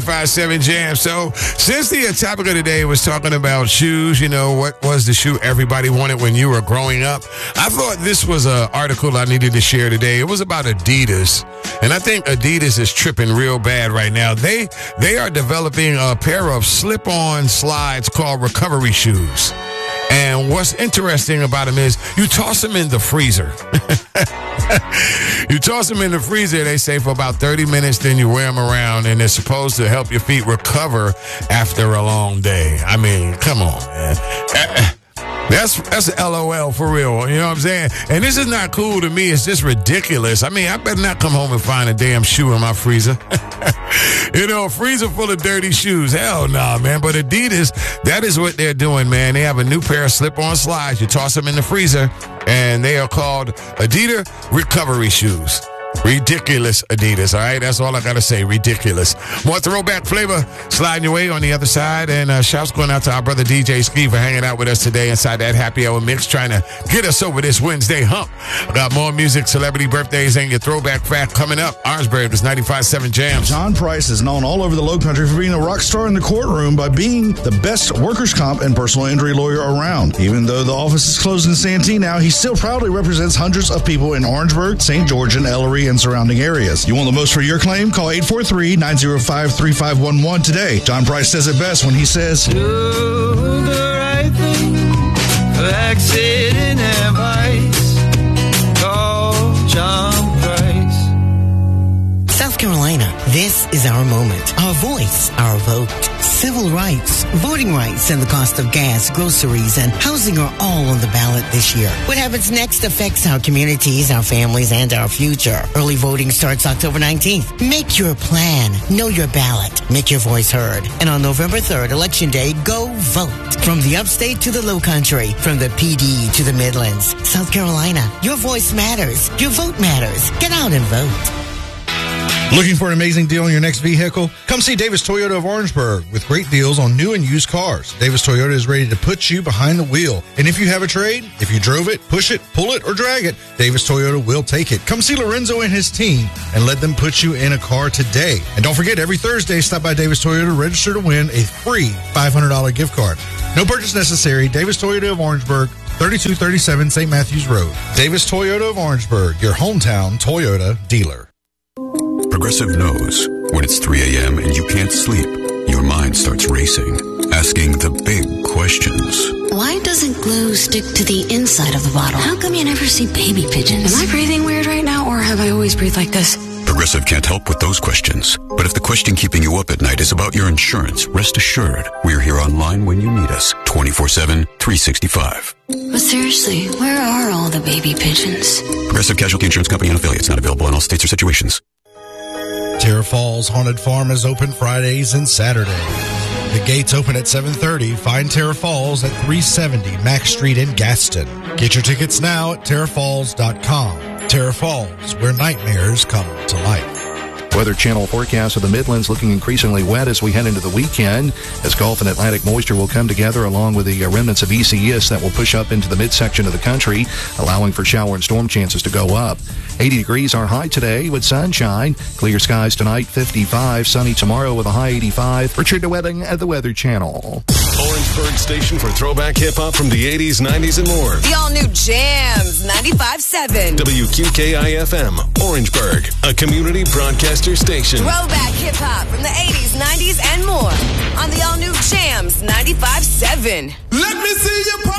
5-7 Jam. So, since the topic of the day was talking about shoes, what was the shoe everybody wanted when you were growing up? I thought this was an article I needed to share today. It was about Adidas. And I think Adidas is tripping real bad right now. They are developing a pair of slip-on slides called recovery shoes. And what's interesting about them is you toss them in the freezer. You toss them in the freezer, they say, for about 30 minutes, then you wear them around, and they're supposed to help your feet recover after a long day. I mean, come on, man. That's LOL for real. You know what I'm saying? And this is not cool to me. It's just ridiculous. I mean, I better not come home and find a damn shoe in my freezer. A freezer full of dirty shoes. Hell no, man. But Adidas, that is what they're doing, man. They have a new pair of slip-on slides. You toss them in the freezer, and they are called Adidas Recovery Shoes. Ridiculous, Adidas, all right? That's all I got to say, ridiculous. More throwback flavor sliding your way on the other side. And shouts going out to our brother DJ Ski for hanging out with us today inside that happy hour mix, trying to get us over this Wednesday hump. I got more music, celebrity birthdays, and your throwback fact coming up. Orangeburg is 95.7 Jams. John Price is known all over the Low Country for being a rock star in the courtroom by being the best workers' comp and personal injury lawyer around. Even though the office is closed in Santee now, he still proudly represents hundreds of people in Orangeburg, St. George, and Ellery, and surrounding areas. You want the most for your claim? Call 843-905-3511 today. John Price says it best when he says, do the right thing for accident advice. Call John Price. South Carolina, this is our moment, our voice, our vote. Civil rights, voting rights, and the cost of gas, groceries, and housing are all on the ballot this year. What happens next affects our communities, our families, and our future. Early voting starts October 19th. Make your plan. Know your ballot. Make your voice heard. And on November 3rd, Election Day, go vote. From the upstate to the low country, from the PD to the Midlands, South Carolina, your voice matters. Your vote matters. Get out and vote. looking for an amazing deal on your next vehicle? Come see Davis Toyota of Orangeburg with great deals on new and used cars. Davis Toyota is ready to put you behind the wheel. And if you have a trade, if you drove it, push it, pull it, or drag it, Davis Toyota will take it. Come see Lorenzo and his team and let them put you in a car today. And don't forget, every Thursday, stop by Davis Toyota, register to win a free $500 gift card. No purchase necessary. Davis Toyota of Orangeburg, 3237 St. Matthews Road. Davis Toyota of Orangeburg, your hometown Toyota dealer. Progressive knows when it's 3 a.m. and you can't sleep, your mind starts racing, asking the big questions. Why doesn't glue stick to the inside of the bottle? How come you never see baby pigeons? Am I breathing weird right now, or have I always breathed like this? Progressive can't help with those questions. But if the question keeping you up at night is about your insurance, rest assured, we're here online when you need us, 24/7, 365. But seriously, where are all the baby pigeons? Progressive Casualty Insurance Company and affiliates, not available in all states or situations. Terra Falls Haunted Farm is open Fridays and Saturdays. The gates open at 7:30. Find Terra Falls at 370 Mack Street in Gaston. Get your tickets now at terrafalls.com. Terra Falls, where nightmares come to life. Weather Channel forecast of the Midlands looking increasingly wet as we head into the weekend, as Gulf and Atlantic moisture will come together along with the remnants of ECS that will push up into the midsection of the country, allowing for shower and storm chances to go up. 80 degrees our high today with sunshine. Clear skies tonight, 55. Sunny tomorrow with a high 85. Richard DeWetting at the Weather Channel. Orangeburg station for throwback hip-hop from the 80s, 90s, and more. The all-new Jams 95.7. WQKI-FM, Orangeburg, a community broadcaster station. Throwback hip-hop from the 80s, 90s, and more on the all-new Jams 95.7. Let me see you pop